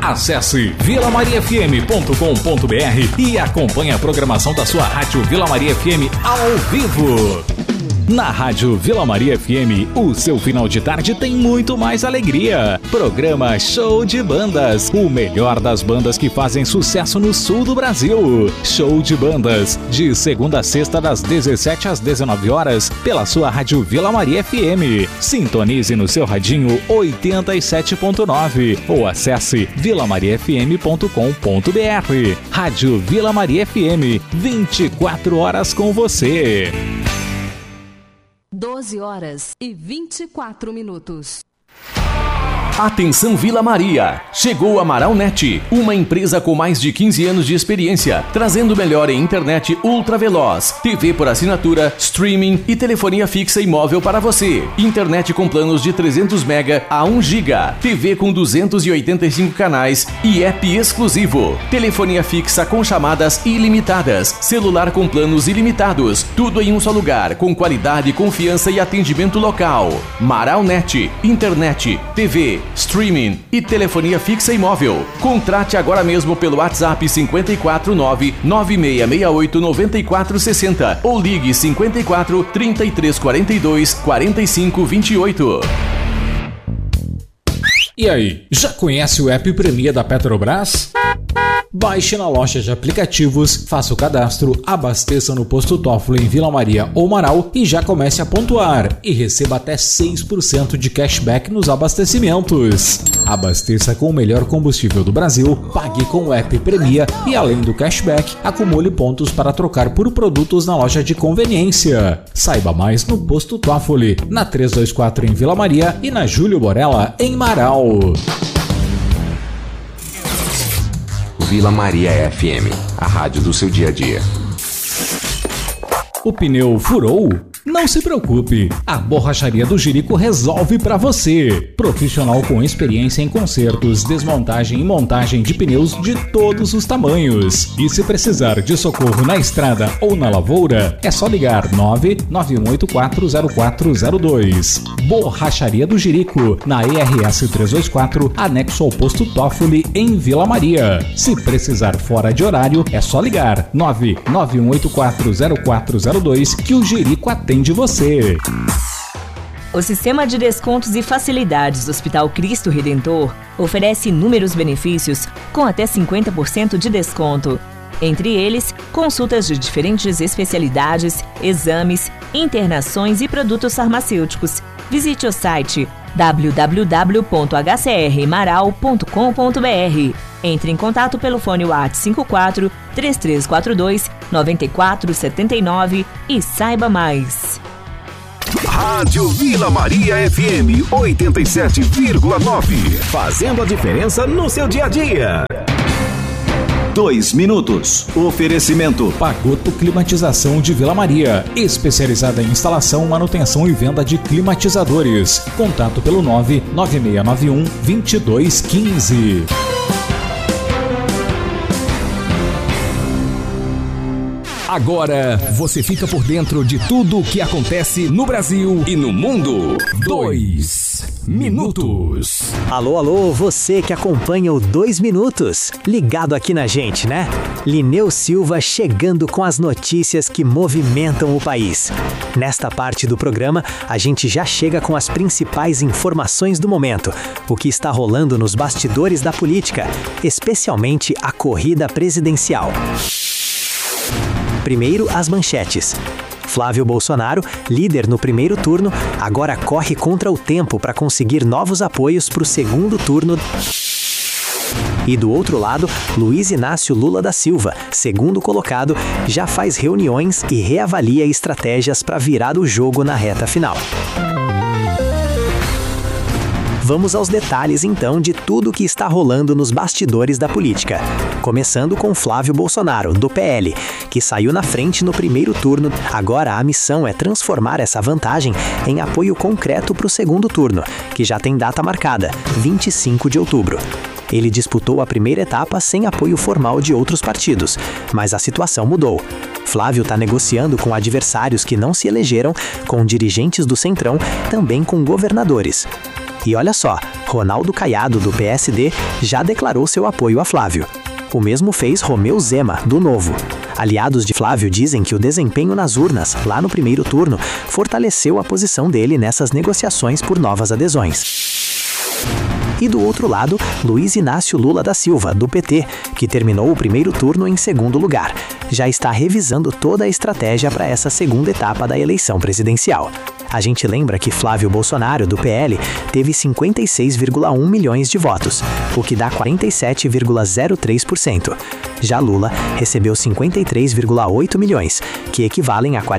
Acesse vilamariafm.com.br e acompanhe a programação da sua Rádio Vila Maria FM ao vivo. Na Rádio Vila Maria FM, o seu final de tarde tem muito mais alegria. Programa Show de Bandas, o melhor das bandas que fazem sucesso no sul do Brasil. Show de Bandas, de segunda a sexta das 17 às 19 horas, pela sua Rádio Vila Maria FM. Sintonize no seu radinho 87.9 ou acesse vilamariafm.com.br. Rádio Vila Maria FM, 24 horas com você. 12h24. Atenção Vila Maria! Chegou a Amaralnet, uma empresa com mais de 15 anos de experiência, trazendo o melhor em internet ultra veloz, TV por assinatura, streaming e telefonia fixa e móvel para você. Internet com planos de 300 MB a 1 GB, TV com 285 canais e app exclusivo. Telefonia fixa com chamadas ilimitadas, celular com planos ilimitados, tudo em um só lugar, com qualidade, confiança e atendimento local. Amaralnet, internet, TV, streaming e telefonia fixa e móvel. Contrate agora mesmo pelo WhatsApp 549-9668-9460 ou ligue 54 3342 4528. E aí, já conhece o app Premia da Petrobras? Baixe na loja de aplicativos, faça o cadastro, abasteça no posto Toffoli em Vila Maria ou Marau e já comece a pontuar e receba até 6% de cashback nos abastecimentos. Abasteça com o melhor combustível do Brasil, pague com o app Premia e além do cashback, acumule pontos para trocar por produtos na loja de conveniência. Saiba mais no posto Toffoli, na 324 em Vila Maria e na Júlio Borella em Marau. Vila Maria FM, a rádio do seu dia a dia. O pneu furou? Não se preocupe, a Borracharia do Jerico resolve para você. Profissional com experiência em consertos, desmontagem e montagem de pneus de todos os tamanhos. E se precisar de socorro na estrada ou na lavoura, é só ligar 991840402. Borracharia do Jerico, na ERS 324, anexo ao posto Toffoli em Vila Maria. Se precisar fora de horário, é só ligar 991840402 que o Jerico atende de você. O Sistema de Descontos e Facilidades do Hospital Cristo Redentor oferece inúmeros benefícios com até 50% de desconto. Entre eles, consultas de diferentes especialidades, exames, internações e produtos farmacêuticos. Visite o site www.hcrmaral.com.br. Entre em contato pelo fone WhatsApp 54 3342 9479 e saiba mais. Rádio Vila Maria FM 87,9. Fazendo a diferença no seu dia a dia. 2 minutos. Oferecimento Pagoto Climatização de Vila Maria, especializada em instalação, manutenção e venda de climatizadores. Contato pelo 99691 2215. Agora você fica por dentro de tudo o que acontece no Brasil e no mundo. 2 minutos. Alô, alô, você que acompanha o 2 minutos. Ligado aqui na gente, né? Lineu Silva chegando com as notícias que movimentam o país. Nesta parte do programa, a gente já chega com as principais informações do momento. O que está rolando nos bastidores da política, especialmente a corrida presidencial. Primeiro, as manchetes. Flávio Bolsonaro, líder no primeiro turno, agora corre contra o tempo para conseguir novos apoios para o segundo turno. E do outro lado, Luiz Inácio Lula da Silva, segundo colocado, já faz reuniões e reavalia estratégias para virar o jogo na reta final. Vamos aos detalhes, então, de tudo o que está rolando nos bastidores da política. Começando com Flávio Bolsonaro, do PL, que saiu na frente no primeiro turno. Agora a missão é transformar essa vantagem em apoio concreto para o segundo turno, que já tem data marcada, 25 de outubro. Ele disputou a primeira etapa sem apoio formal de outros partidos, mas a situação mudou. Flávio está negociando com adversários que não se elegeram, com dirigentes do Centrão, também com governadores. E olha só, Ronaldo Caiado, do PSD, já declarou seu apoio a Flávio. O mesmo fez Romeu Zema, do Novo. Aliados de Flávio dizem que o desempenho nas urnas, lá no primeiro turno, fortaleceu a posição dele nessas negociações por novas adesões. E do outro lado, Luiz Inácio Lula da Silva, do PT, que terminou o primeiro turno em segundo lugar, já está revisando toda a estratégia para essa segunda etapa da eleição presidencial. A gente lembra que Flávio Bolsonaro, do PL, teve 56,1 milhões de votos, o que dá 47,03%. Já Lula recebeu 53,8 milhões, que equivalem a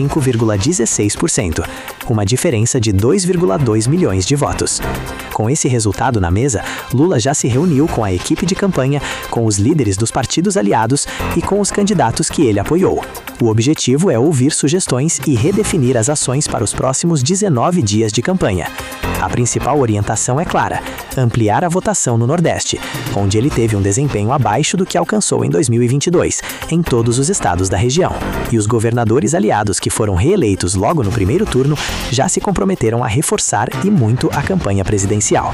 45,16%, uma diferença de 2,2 milhões de votos. Com esse resultado na mesa, Lula já se reuniu com a equipe de campanha, com os líderes dos partidos aliados e com os candidatos que ele apoiou. O objetivo é ouvir sugestões e redefinir as ações para os próximos 19 dias de campanha. A principal orientação é clara: ampliar a votação no Nordeste, onde ele teve um desempenho abaixo do que alcançou em 2022, em todos os estados da região. E os governadores aliados que foram reeleitos logo no primeiro turno já se comprometeram a reforçar e muito a campanha presidencial.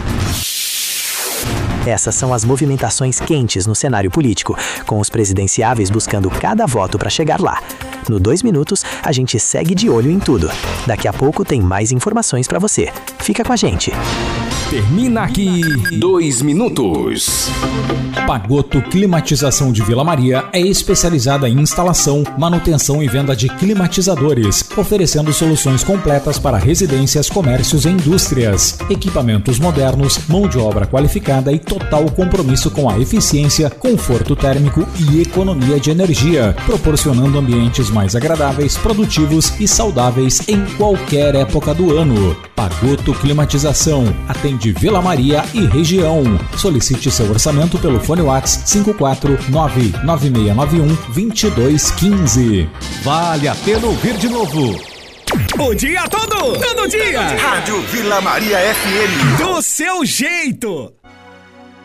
Essas são as movimentações quentes no cenário político, com os presidenciáveis buscando cada voto para chegar lá. No 2 minutos, a gente segue de olho em tudo. Daqui a pouco tem mais informações para você. Fica com a gente. Termina aqui 2 minutos. Pagotto Climatização de Vila Maria é especializada em instalação, manutenção e venda de climatizadores, oferecendo soluções completas para residências, comércios e indústrias. Equipamentos modernos, mão de obra qualificada e total compromisso com a eficiência, conforto térmico e economia de energia, proporcionando ambientes mais agradáveis, produtivos e saudáveis em qualquer época do ano. Pagotto Climatização atende Vila Maria e região. Solicite seu orçamento pelo fone WhatsApp 54996912215. Vale a pena ouvir de novo. O dia todo dia. Rádio Vila Maria FM. Do seu jeito.